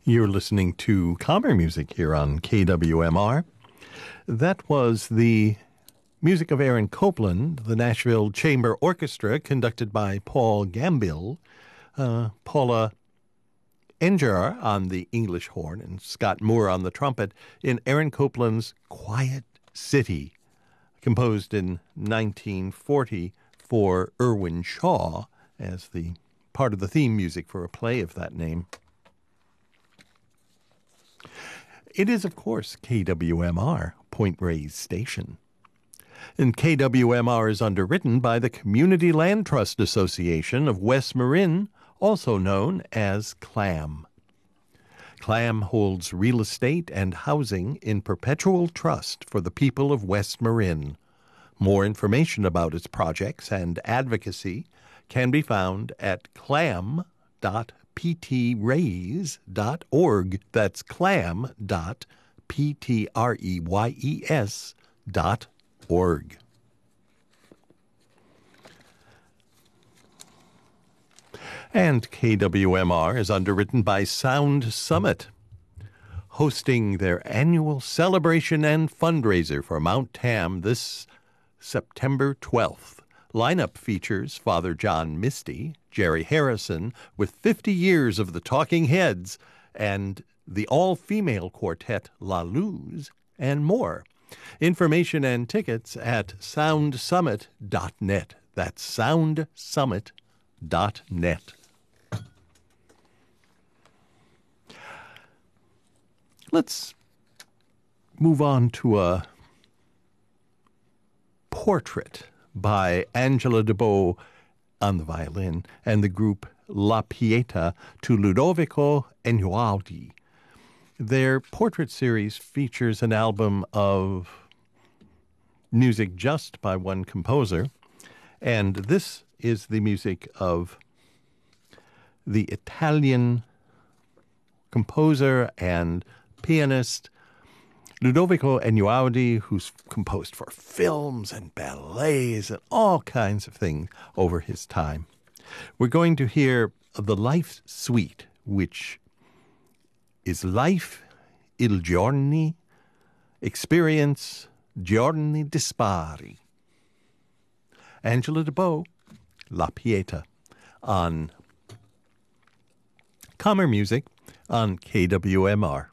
You're listening to Calmer Music here on KWMR. That was the music of Aaron Copland, the Nashville Chamber Orchestra, conducted by Paul Gambill, Paula Enger on the English horn, and Scott Moore on the trumpet, in Aaron Copland's Quiet City, composed in 1940 for Irwin Shaw as the part of the theme music for a play of that name. It is, of course, KWMR, Point Reyes Station. And KWMR is underwritten by the Community Land Trust Association of West Marin, also known as CLAM. CLAM holds real estate and housing in perpetual trust for the people of West Marin. More information about its projects and advocacy can be found at clam.ptreyes.org. That's clam.ptreyes.org. And KWMR is underwritten by Sound Summit, hosting their annual celebration and fundraiser for Mount Tam this September 12th. Lineup features Father John Misty, Jerry Harrison, with 50 years of the Talking Heads, and the all-female quartet La Luz, and more. Information and tickets at soundsummit.net. That's soundsummit.net. Let's move on to a portrait by Angela DeBow on the violin and the group La Pieta to Ludovico Einaudi. Their portrait series features an album of music just by one composer, and this is the music of the Italian composer and pianist Ludovico Einaudi, who's composed for films and ballets and all kinds of things over his time. We're going to hear the Life Suite, which is Life il giorni, Experience giorni dispari. Angela DeBow, La Pieta, on Calmer Music on KWMR.